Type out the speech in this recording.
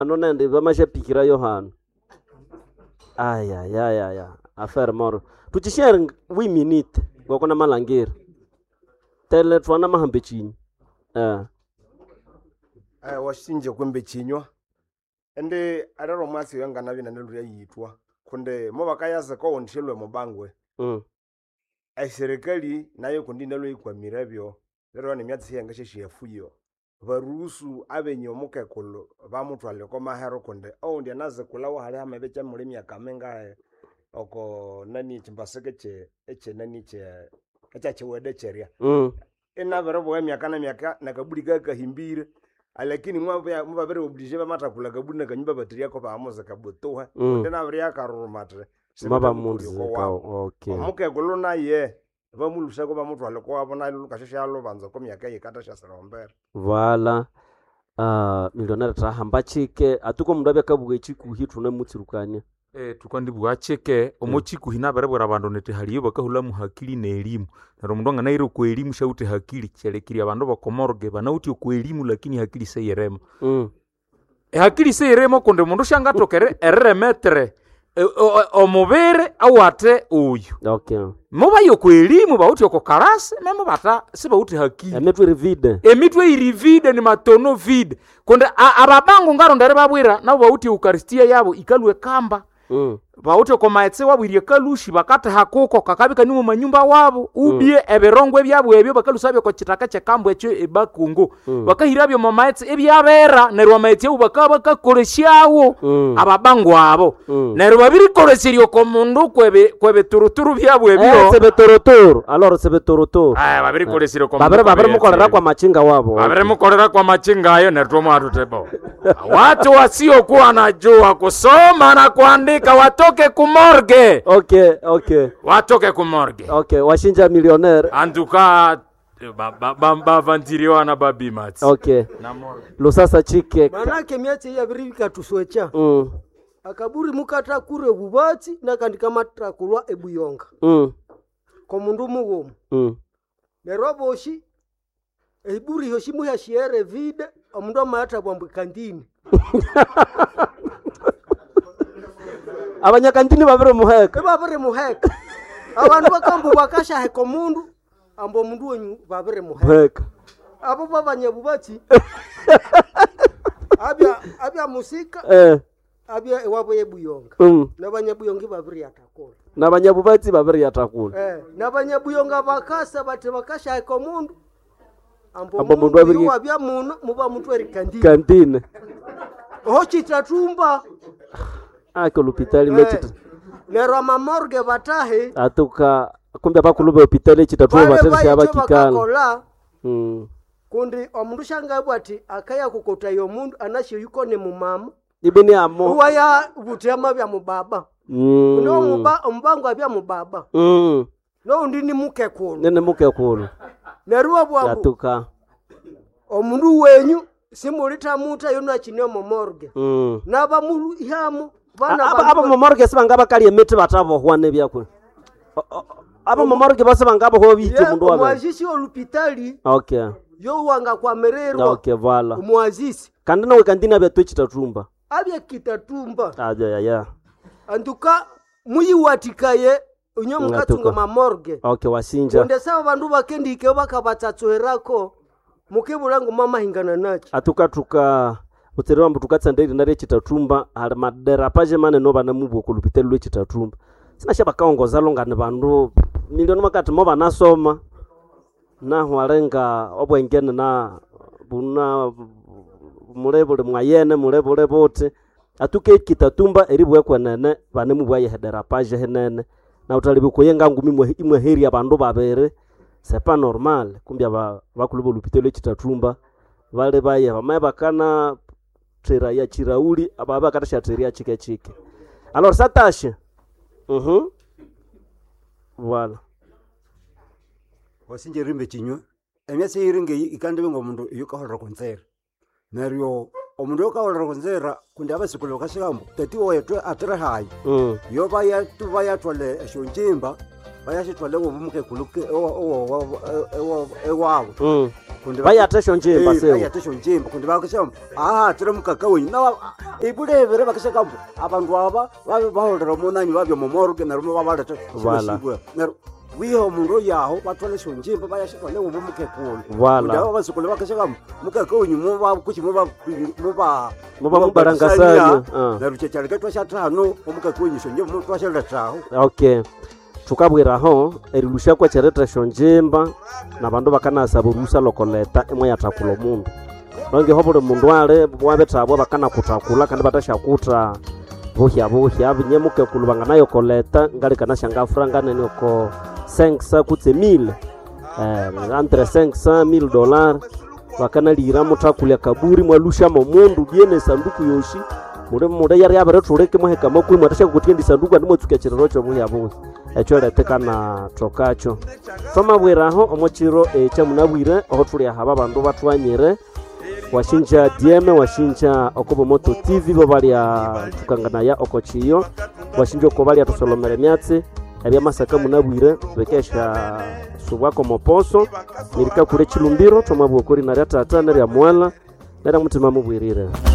anonende bamashapikira Yohana aya affaire moro tuchishare we minute ngokona malangira tele twana mahambe chini washinje kwembe chinywa ende arero mwasi yanga nabi na nelu yitwa kunde mo bakayaza ko ondishelwe mubangwe serikali nayo kundi nalo ikwa mirebyo lero ni myatsi yanga sheshiyafuyo barusu abenyo mukekolo bamutwale ko mahero kunde ndi anaze kulawa hali amabecha muri myaka menga oko nani chimbasekeche eche nani che echa chewede cheria ena verbo emyaka na myaka nakabulika kahimbire lakini mwa bere oblige bamata kula kabudi na kanyumba batteria ko bamuze kabutoha ndena bere yakarumatre maba muzi okay mukekolo naye bamulusha ko bamutwale ko abona lukashesha alo banza ko myaka yikata sha serombera vala millionaire trahamba chike atuko mundu abekabuga ichiku hitu na mutsirukanya tukandi bwacheke omochiku hina barebora abandu nete haliyo bakahula mu hakili na elimu naro mundu ngana iro ku elimu shaute hakili chelekiri abandu bakomorge banauti ku elimu lakini hakili seyerema hakili seyerema konde mundu shanga tokere eremetre omubere awate uyu okay muba yo ku elimu bauti ko karase memo bata sibauti hakili emitwe irivide ni matono vide konde ababangu ngaro ndare babwira nabo bauti eukaristia yabo ikalwe kamba bauti ko maetse wabwirie kalushi bakata hakuko kakabika ni mu manyumba wabo ubie eberongwe byabo ebyo bakalusabye ko kitaka cye kambo echo ebakungu bakahirabyo mu maetse ebyabera nerwa maetse ubakaba kakoleshawo ababangu abo nerwa babiri kolesiryo ko mundu kwebe turuturu byabo ebyo sebetorotoro alors sebetorotoro babiri kolesiryo ko babere mukolera kwa machinga wabo babere mukolera kwa machinga ayo nerwa mu atutebo watu wasio kuwa najua kusoma na kuandika watoke kumorge. Okay. Watoke kumorge. Okay, washinja millionaire. Antuka bavantiriwa na babi mati. Okay. Lusasa chike. Manake myatsi ya birika tuswecha. Akaburi mukata kure bubati nakandika matra kulwa ebuyonga. Ko mundu mugomu. Neroboshi eburi yoshimu ya shiere vide omundu amata bwambwe kandini. Abanyakandini babere muheka abantu bakambu bakasha heko mundu ambo mundu wenyu babere muheka abo babanyabubati abya musika abya ewabo yebuyonga nabanyabuyonga babere yatakula nabanyabubati babere yatakula nabanyabuyonga bakasa bate bakasha heko mundu ambo mundu abya muno muba mutwe kandine chitatumba ako lupitali mechita nero mamorge batahe atuka kumbe bakulube hopitali chitatumba bateri abakikana kundi omundu shanga bwati akaya kukota yo mundu anashe yuko ne mumama ibini amo waya butema bya mubaba no mbango abya mubaba no ndini mukekulu nene mukekulu neruwa bwabo atuka omundu wenyu simulita muta yona chinyo momorge naba mulu ihamo aba momorge sibangaba kali emiti batabo hwane byakwe aba momorge base bangaba ho bite mundu wabe mwazisi olupitali okay yo wanga kwa mererwa okay vala mwazisi kandi nawe kandina bya twechitatumba abya kitatumba ya antuka muyi watikaye unyo mukatunga mamorge okay wasinja onde sawa bandu bakendike bakabatsatsoherako mukibulangu mama hingana nachi atuka uterwa mbu tukatsandiri nare chitatumba hali madera paje mane no bana mubu kulupitelo lwe chitatumba sina shaba kaongoza longane bandu milioni makati mo banasoma na hwalenga obwengene na buna mulebole mwayene mulebole bote atuke kitatumba eribwe kwenene bane mubu ayehedera paje henene na utalibu kuyenga ngumi imwe heri abandu babere c'est pas normal kumbya bakulubo lupitelo chitatumba vale baye bamaye bakana tera ya chirauli ababa katasha tera chike alors ça tâche voilà wasinje rimbe chinywe emyase iringe ikande ngo mundu yukaholera konzera naryo omundu yukaholera konzera kundi abasikulo kashikambo tatiwo yetwe atera hayi yo baya twale shonjimba bayashitwale ngo bumuke kuluke ewabo bayatesho njimba sewo bayatesho njimba kundi bakashamba tira mukaka wenyu na ibulevere bakashakamba abantu aba baholera munanyi babyo momoro na rumo babaleta Vala. wiho mundo yaho batwale shonjimba bayashikole ubumukekulu Vala. ndabo basukule bakashakamba mukaka wenyu muba kuchi muba mubarangasanya na ruchechale katwa shatano omukaka wenyu shonjimba twashela taho. Okay, tukabwiraho erilusha kwa chereta shonjimba na bandu bakanasaba urusa lokoleta imwe yatakula omundu nonge ho buli mundu ale wabetabwa bakana kutakula kandi batashakuta buhya abinyemuke kulubanga nayo koleta ngali kana shanga franga nene ko 500 kutse 1000 entre 500 $1000 bakana lira mutakulya kaburi mwalusha mo mundu biene sanduku yoshi mude yari abaretureke muheka makuru mwatasha kutindi sanduku ndimo tukechero cyo buhya echo letekana tokacho tomabwiraho omochiro echa munabwire aho tuli haba bandu batwanyire washinja DM washinja okobo moto TV bo bali tukangana ya okochiyo washinja ko bali atusolomere myatse ebya masaka munabwire bekesha subwako moposo nirika kule chilumbiro tomabwo kuri na tata na ya mwala nera mutima mubwirire